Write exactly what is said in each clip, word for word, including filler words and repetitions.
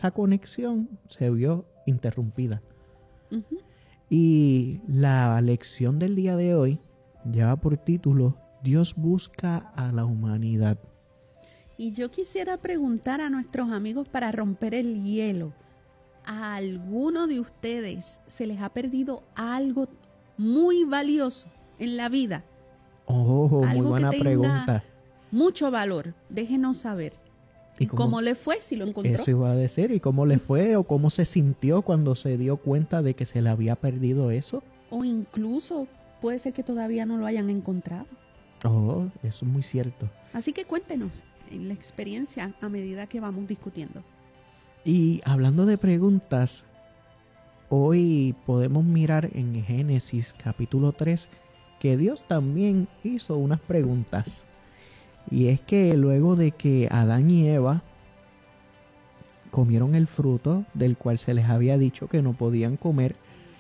esa conexión se vio interrumpida. Uh-huh. Y la lección del día de hoy lleva por título Dios busca a la humanidad. Y yo quisiera preguntar a nuestros amigos para romper el hielo. ¿A alguno de ustedes se les ha perdido algo muy valioso en la vida? Oh, algo muy buena que tenga pregunta. Mucho valor. Déjenos saber. ¿Y cómo, cómo le fue si lo encontró? Eso iba a decir. ¿Y cómo le fue o cómo se sintió cuando se dio cuenta de que se le había perdido eso? O incluso puede ser que todavía no lo hayan encontrado. Oh, eso es muy cierto. Así que cuéntenos en la experiencia a medida que vamos discutiendo. Y hablando de preguntas, hoy podemos mirar en Génesis capítulo tres que Dios también hizo unas preguntas. Y es que luego de que Adán y Eva comieron el fruto del cual se les había dicho que no podían comer,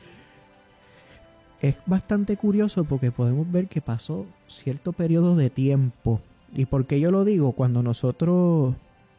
es bastante curioso porque podemos ver que pasó cierto periodo de tiempo. ¿Y por qué yo lo digo? Cuando nosotros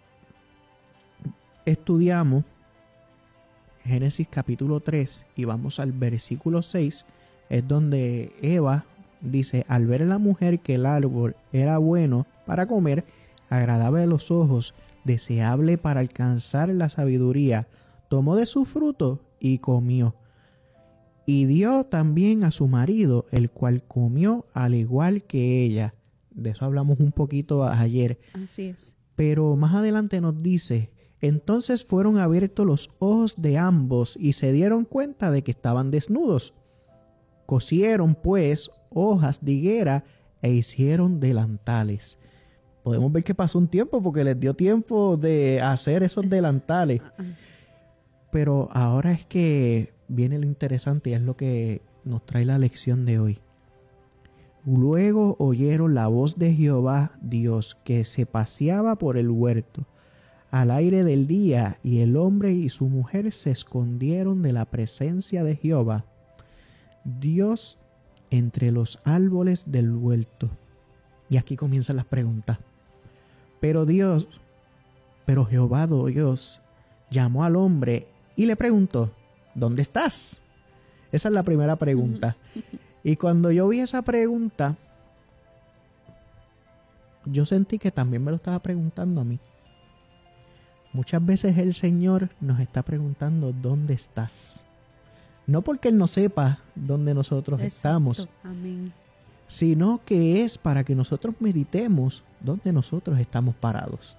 estudiamos Génesis capítulo tres y vamos al versículo seis, es donde Eva dice: al ver a la mujer que el árbol era bueno para comer, agradable a los ojos, deseable para alcanzar la sabiduría, tomó de su fruto y comió. Y dio también a su marido, el cual comió al igual que ella. De eso hablamos un poquito ayer. Así es. Pero más adelante nos dice: entonces fueron abiertos los ojos de ambos y se dieron cuenta de que estaban desnudos. Cosieron pues hojas de higuera e hicieron delantales. Podemos ver que pasó un tiempo porque les dio tiempo de hacer esos delantales. Pero ahora es que viene lo interesante y es lo que nos trae la lección de hoy. Luego oyeron la voz de Jehová Dios que se paseaba por el huerto al aire del día, y el hombre y su mujer se escondieron de la presencia de Jehová Dios entre los árboles del huerto. Y aquí comienzan las preguntas. Pero Dios, pero Jehová Dios llamó al hombre y le preguntó: ¿dónde estás? Esa es la primera pregunta. Y cuando yo vi esa pregunta, yo sentí que también me lo estaba preguntando a mí. Muchas veces el Señor nos está preguntando: ¿dónde estás? No porque Él no sepa dónde nosotros Exacto. estamos, Amén. Sino que es para que nosotros meditemos dónde nosotros estamos parados.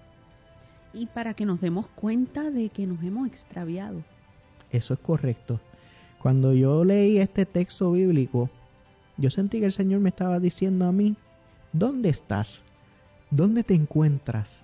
Y para que nos demos cuenta de que nos hemos extraviado. Eso es correcto. Cuando yo leí este texto bíblico, yo sentí que el Señor me estaba diciendo a mí: ¿dónde estás? ¿Dónde te encuentras?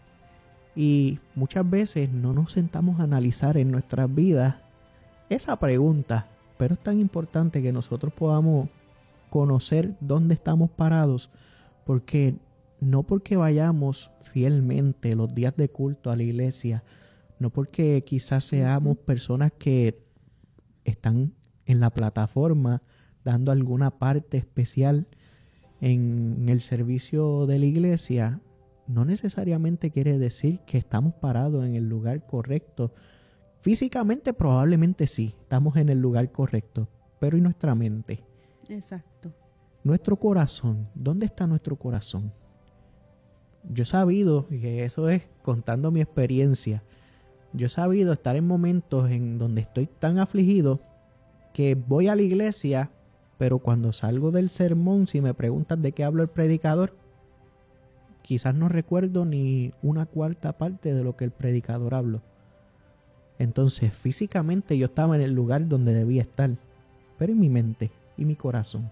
Y muchas veces no nos sentamos a analizar en nuestras vidas esa pregunta, pero es tan importante que nosotros podamos conocer dónde estamos parados, porque no porque vayamos fielmente los días de culto a la iglesia, no porque quizás seamos personas que están en la plataforma dando alguna parte especial en el servicio de la iglesia, no necesariamente quiere decir que estamos parados en el lugar correcto. Físicamente probablemente sí, estamos en el lugar correcto, pero ¿y nuestra mente? Exacto. Nuestro corazón, ¿dónde está nuestro corazón? Yo he sabido, y eso es contando mi experiencia, yo he sabido estar en momentos en donde estoy tan afligido que voy a la iglesia, pero cuando salgo del sermón, si me preguntan de qué habla el predicador, quizás no recuerdo ni una cuarta parte de lo que el predicador habló. Entonces, físicamente yo estaba en el lugar donde debía estar, pero en mi mente y mi corazón.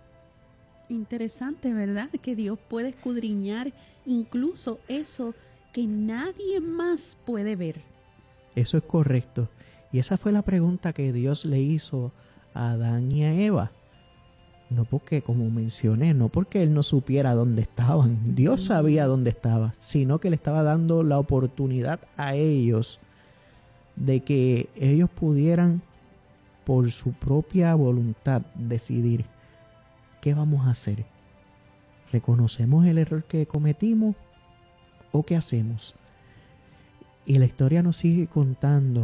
Interesante, ¿verdad? Que Dios puede escudriñar incluso eso que nadie más puede ver. Eso es correcto. Y esa fue la pregunta que Dios le hizo a Adán y a Eva. No porque, como mencioné, no porque Él no supiera dónde estaban. Dios sabía dónde estaba, sino que le estaba dando la oportunidad a ellos de que ellos pudieran, por su propia voluntad, decidir qué vamos a hacer. ¿Reconocemos el error que cometimos o qué hacemos? Y la historia nos sigue contando